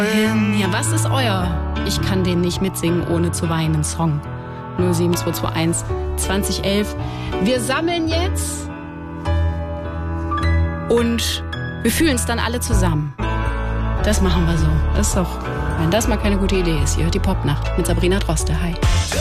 Ja, was ist euer Ich kann den nicht mitsingen, ohne zu weinen Song? 07221 2011. Wir sammeln jetzt und wir fühlen es dann alle zusammen. Das machen wir so. Das ist doch, wenn das mal keine gute Idee ist. Ihr hört die Popnacht mit Sabrina Droste. Hi.